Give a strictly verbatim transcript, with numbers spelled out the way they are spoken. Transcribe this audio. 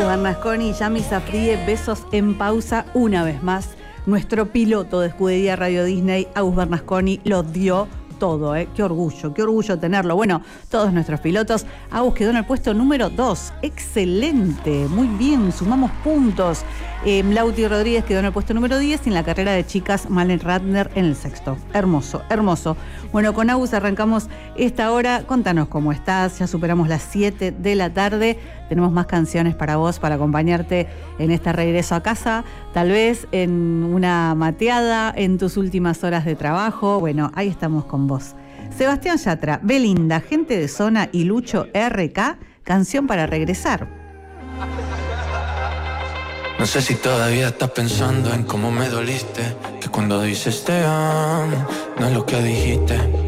Bernasconi, Yami Safrie, besos en pausa una vez más. Nuestro piloto de Escudería Radio Disney, Agus Bernasconi, lo dio todo, ¿eh? Qué orgullo, qué orgullo tenerlo. Bueno, todos nuestros pilotos. Agus quedó en el puesto número dos. Excelente, muy bien, sumamos puntos. Eh, Lauti Rodríguez quedó en el puesto número diez y en la carrera de chicas, Malen Ratner en el sexto. Hermoso, hermoso. Bueno, con Agus arrancamos esta hora. Contanos cómo estás. Ya superamos las siete de la tarde. Tenemos más canciones para vos, para acompañarte en este regreso a casa. Tal vez en una mateada, en tus últimas horas de trabajo. Bueno, ahí estamos con vos. Sebastián Yatra, Belinda, Gente de Zona y Lucho R K, canción para regresar. No sé si todavía estás pensando en cómo me doliste, que cuando dices te amo, no es lo que dijiste.